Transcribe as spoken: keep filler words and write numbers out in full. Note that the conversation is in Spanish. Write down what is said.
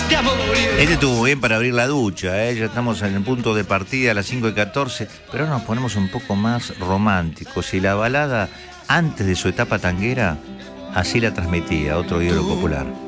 Este estuvo bien para abrir la ducha, ¿eh? Ya estamos en el punto de partida a las cinco y catorce, pero ahora nos ponemos un poco más románticos. Y la balada, antes de su etapa tanguera, así la transmitía otro ídolo popular.